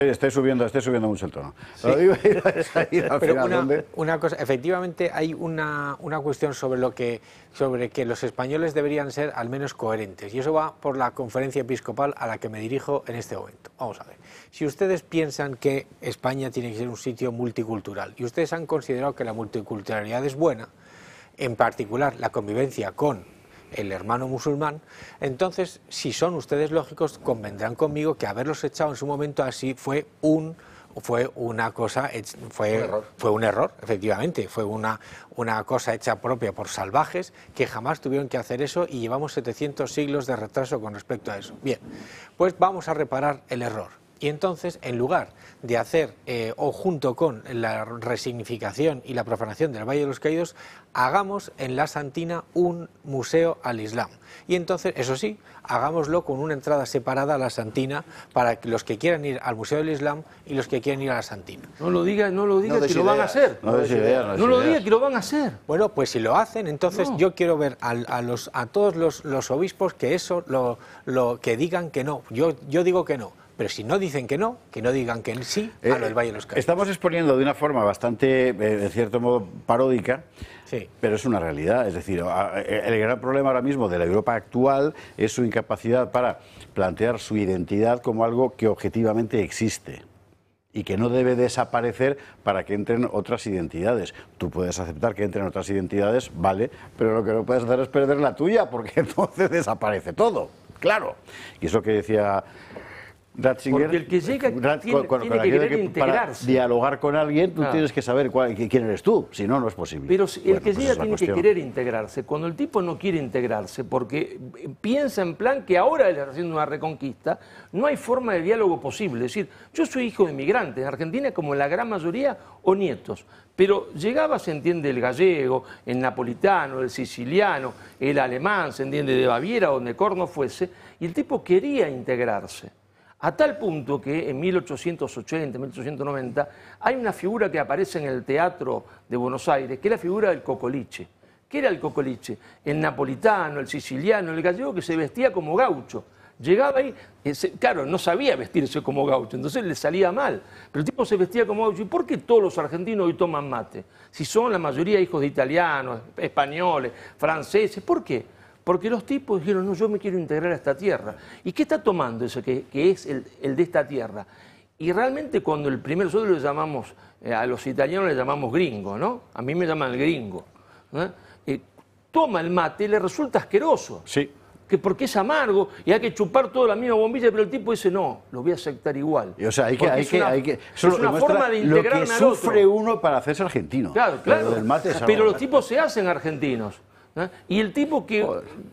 Estoy subiendo mucho el tono. Sí. Lo digo, al Pero final, una cosa, efectivamente hay una cuestión sobre que los españoles deberían ser al menos coherentes, y eso va por la conferencia episcopal a la que me dirijo en este momento. Vamos a ver, si ustedes piensan que España tiene que ser un sitio multicultural, y ustedes han considerado que la multiculturalidad es buena, en particular la convivencia con el hermano musulmán, entonces, si son ustedes lógicos, convendrán conmigo que haberlos echado en su momento así fue un error, efectivamente, fue una cosa hecha propia por salvajes que jamás tuvieron que hacer eso, y llevamos 700 siglos de retraso con respecto a eso. Bien, pues vamos a reparar el error. Y entonces, en lugar de hacer, o junto con la resignificación y la profanación del Valle de los Caídos, hagamos en la Santina un museo al Islam. Y entonces, eso sí, hagámoslo con una entrada separada a la Santina para los que quieran ir al Museo del Islam y los que quieran ir a la Santina. No lo diga que lo van a hacer. No lo diga que lo van a hacer. Bueno, pues si lo hacen, entonces yo quiero ver a todos los obispos que eso que digan que no. Yo digo que no. Pero si no dicen que no digan que sí a lo del Valle de los Caídos. Estamos exponiendo de una forma bastante, en cierto modo, paródica, sí, pero es una realidad. Es decir, el gran problema ahora mismo de la Europa actual es su incapacidad para plantear su identidad como algo que objetivamente existe y que no debe desaparecer para que entren otras identidades. Tú puedes aceptar que entren otras identidades, vale, pero lo que no puedes hacer es perder la tuya, porque entonces desaparece todo. Claro. Y es lo que decía Ratzinger, porque el que llega tiene que querer integrarse. Para dialogar con alguien, tú tienes que saber quién eres tú, si no, no es posible. Pero el que llega tiene que querer integrarse. Cuando el tipo no quiere integrarse, porque piensa en plan que ahora él está haciendo una reconquista, no hay forma de diálogo posible. Es decir, yo soy hijo de migrantes en Argentina, como la gran mayoría, o nietos. Pero llegaba, se entiende, el gallego, el napolitano, el siciliano, el alemán, se entiende, de Baviera, donde corno fuese, y el tipo quería integrarse. A tal punto que en 1880, 1890, hay una figura que aparece en el teatro de Buenos Aires, que es la figura del cocoliche. ¿Qué era el cocoliche? El napolitano, el siciliano, el gallego que se vestía como gaucho. Llegaba ahí, claro, no sabía vestirse como gaucho, entonces le salía mal. Pero el tipo se vestía como gaucho. ¿Y por qué todos los argentinos hoy toman mate? Si son la mayoría hijos de italianos, españoles, franceses, ¿por qué? Porque los tipos dijeron, no, yo me quiero integrar a esta tierra. ¿Y qué está tomando ese que es el de esta tierra? Y realmente cuando el primero, nosotros le llamamos, a los italianos le llamamos gringo, ¿no? A mí me llaman el gringo. Toma el mate y le resulta asqueroso. Sí. Porque es amargo y hay que chupar toda la misma bombilla, pero el tipo dice, no, lo voy a aceptar igual. Y, o sea, es una forma de integrarme al otro. Lo que sufre uno para hacerse argentino. Claro. Pero los tipos se hacen argentinos. Y el tipo que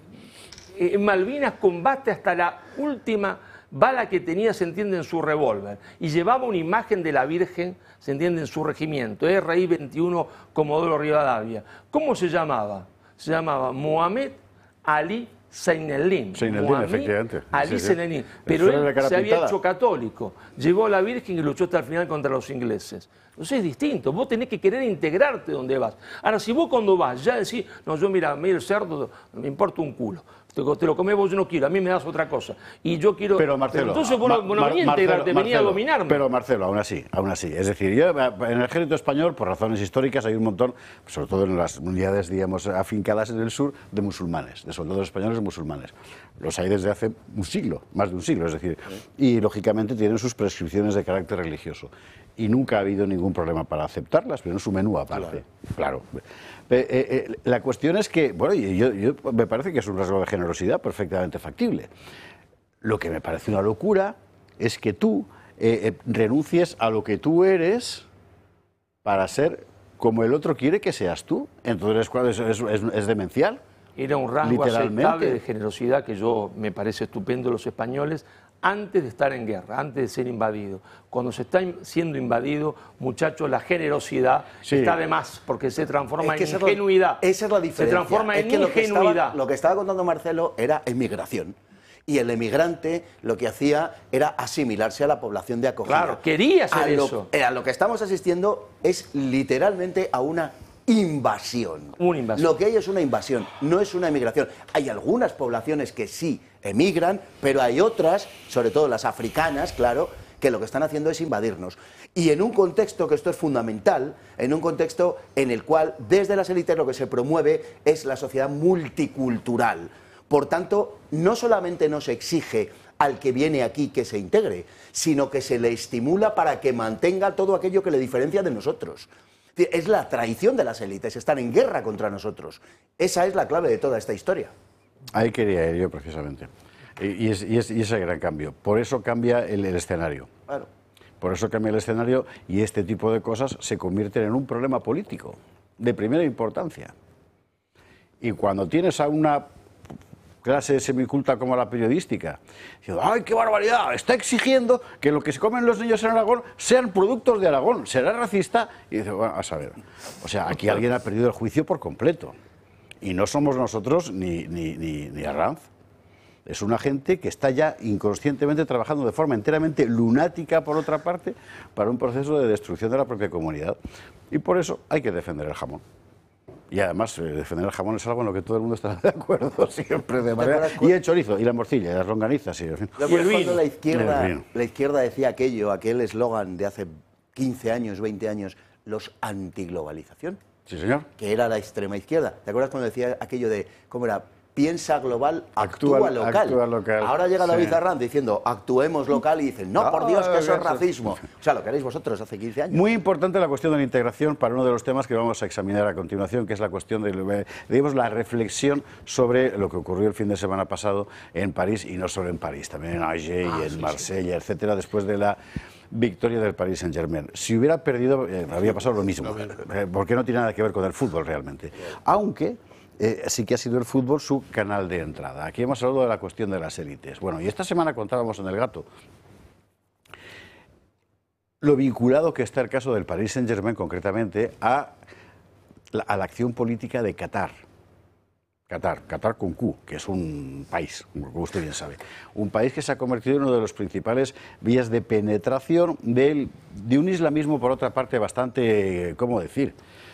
en Malvinas combate hasta la última bala que tenía, se entiende, en su revólver, y llevaba una imagen de la Virgen, se entiende, en su regimiento, RI 21 Comodoro Rivadavia. ¿Cómo se llamaba? Se llamaba Mohamed Ali Seineldin, efectivamente. Ali Seineldin. Pero él se había hecho católico, llegó a la Virgen y luchó hasta el final contra los ingleses. Entonces es distinto, vos tenés que querer integrarte donde vas. Ahora, si vos cuando vas ya decís, no, yo mira, el cerdo me importa un culo, te lo comés vos, yo no quiero, a mí me das otra cosa. Y yo quiero... Pero Marcelo, entonces vos no venías a integrarte, venía a dominarme. Pero Marcelo, aún así. Es decir, yo en el ejército español, por razones históricas, hay un montón, sobre todo en las unidades, digamos, afincadas en el sur, de musulmanes, de soldados españoles musulmanes. Los hay desde hace un siglo, más de un siglo, es decir, y lógicamente tienen sus prescripciones de carácter religioso. Y nunca ha habido ningún problema para aceptarlas, pero en su menú aparte. Claro. La cuestión es que, bueno, yo me parece que es un rasgo de generosidad perfectamente factible. Lo que me parece una locura es que tú renuncies a lo que tú eres para ser como el otro quiere que seas tú. Entonces, es demencial. Era un rasgo aceptable de generosidad que me parece estupendo los españoles antes de estar en guerra, antes de ser invadido. Cuando se está siendo invadido, muchachos, la generosidad está de más, porque se transforma en ingenuidad. Esa es la diferencia. Se transforma en ingenuidad. Lo que estaba contando Marcelo era emigración. Y el emigrante lo que hacía era asimilarse a la población de acogida. Claro, quería hacer eso. A lo que estamos asistiendo es literalmente a una invasión. Una invasión. Lo que hay es una invasión, no es una emigración. Hay algunas poblaciones que sí emigran, pero hay otras, sobre todo las africanas, claro, que lo que están haciendo es invadirnos. Y en un contexto, que esto es fundamental, en un contexto en el cual desde las élites lo que se promueve es la sociedad multicultural. Por tanto, no solamente nos exige al que viene aquí que se integre, sino que se le estimula para que mantenga todo aquello que le diferencia de nosotros. Es la traición de las élites, están en guerra contra nosotros. Esa es la clave de toda esta historia. Ahí quería ir yo precisamente. Y ese gran cambio. Por eso cambia el escenario. Claro. Por eso cambia el escenario y este tipo de cosas se convierten en un problema político de primera importancia. Y cuando tienes a una clase semiculta como la periodística, diciendo, ¡ay, qué barbaridad! Está exigiendo que lo que se comen los niños en Aragón sean productos de Aragón. ¿Será racista? Y dice, bueno, a saber. O sea, aquí alguien ha perdido el juicio por completo. Y no somos nosotros ni Arranz. Es una gente que está ya inconscientemente trabajando de forma enteramente lunática, por otra parte, para un proceso de destrucción de la propia comunidad. Y por eso hay que defender el jamón. Y además, defender el jamón es algo en lo que todo el mundo está de acuerdo siempre, de manera... Y el chorizo, y la morcilla, y las longanizas, y el fin. Y el vino. La izquierda decía aquel eslogan de hace 15 años, 20 años, los antiglobalización. Sí, señor. Que era la extrema izquierda. ¿Te acuerdas cuando decía aquello de, cómo era? Piensa global, actúa local. Actúa local. Ahora llega David Arranz diciendo, actuemos local, y dicen, no, por Dios, que eso es racismo. O sea, lo que haréis vosotros hace 15 años. Muy importante la cuestión de la integración para uno de los temas que vamos a examinar a continuación, que es la cuestión de, digamos, la reflexión sobre lo que ocurrió el fin de semana pasado en París, y no solo en París, también en Alger y en Marsella, etcétera, después de la victoria del Paris Saint-Germain. Si hubiera perdido, habría pasado lo mismo, porque no tiene nada que ver con el fútbol realmente. Aunque sí que ha sido el fútbol su canal de entrada. Aquí hemos hablado de la cuestión de las élites. Bueno, y esta semana contábamos en El Gato lo vinculado que está el caso del Paris Saint-Germain concretamente a la acción política de Qatar. Qatar con Q, que es un país, como usted bien sabe. Un país que se ha convertido en uno de los principales vías de penetración de un islamismo, por otra parte, bastante, ¿cómo decir?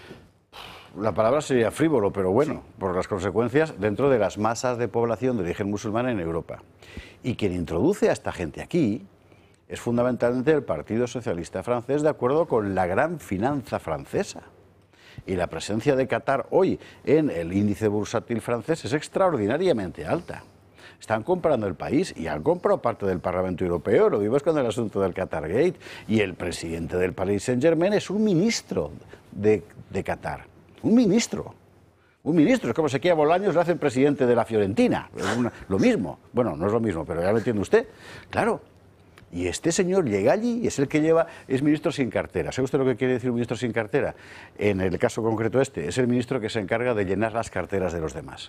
La palabra sería frívolo, pero bueno, por las consecuencias dentro de las masas de población de origen musulmán en Europa. Y quien introduce a esta gente aquí es fundamentalmente el Partido Socialista francés, de acuerdo con la gran finanza francesa. Y la presencia de Qatar hoy en el índice bursátil francés es extraordinariamente alta. Están comprando el país y han comprado parte del Parlamento Europeo. Lo vimos con el asunto del Qatargate. Y el presidente del Paris Saint-Germain es un ministro de Qatar. Un ministro, es como si aquí a Bolaños le hacen presidente de la Fiorentina, lo mismo. Bueno, no es lo mismo, pero ya lo entiende usted. Claro, y este señor llega allí y es el que es ministro sin cartera. ¿Sabe usted lo que quiere decir un ministro sin cartera? En el caso concreto este, es el ministro que se encarga de llenar las carteras de los demás.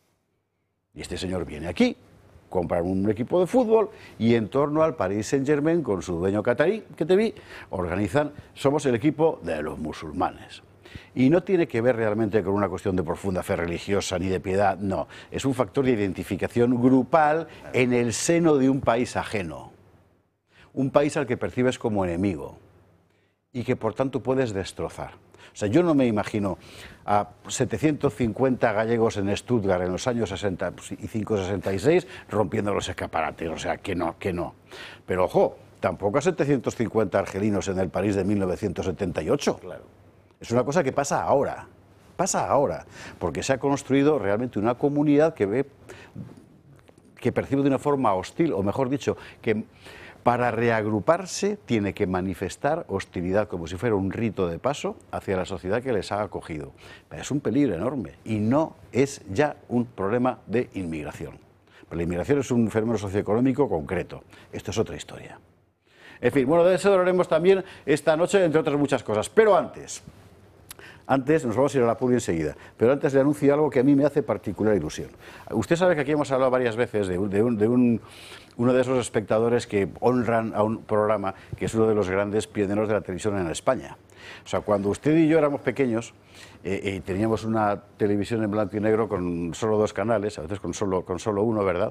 Y este señor viene aquí, compra un equipo de fútbol y en torno al Paris Saint-Germain, con su dueño catarí, que te vi, organizan, somos el equipo de los musulmanes. Y no tiene que ver realmente con una cuestión de profunda fe religiosa ni de piedad, no. Es un factor de identificación grupal en el seno de un país ajeno. Un país al que percibes como enemigo y que por tanto puedes destrozar. O sea, yo no me imagino a 750 gallegos en Stuttgart en los años 65-66 rompiendo los escaparates, o sea, que no. Pero ojo, tampoco a 750 argelinos en el París de 1978. Claro. Es una cosa que pasa ahora, porque se ha construido realmente una comunidad que percibe de una forma hostil, o mejor dicho, que para reagruparse tiene que manifestar hostilidad como si fuera un rito de paso hacia la sociedad que les ha acogido. Pero es un peligro enorme y no es ya un problema de inmigración. Pero la inmigración es un fenómeno socioeconómico concreto. Esto es otra historia. En fin, bueno, de eso hablaremos también esta noche, entre otras muchas cosas. Pero antes nos vamos a ir a la publi enseguida, pero antes le anuncio algo que a mí me hace particular ilusión. Usted sabe que aquí hemos hablado varias veces de uno de esos espectadores que honran a un programa que es uno de los grandes pioneros de la televisión en España. O sea, cuando usted y yo éramos pequeños, teníamos una televisión en blanco y negro con solo 2 canales, a veces con solo uno, ¿verdad?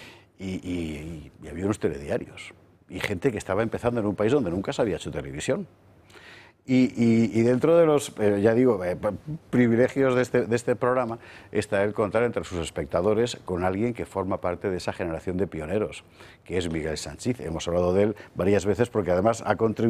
Y había unos telediarios y gente que estaba empezando en un país donde nunca se había hecho televisión. Y dentro de los, ya digo, privilegios de este programa está el contar entre sus espectadores con alguien que forma parte de esa generación de pioneros, que es Miguel Sanchis. Hemos hablado de él varias veces porque además ha contribuido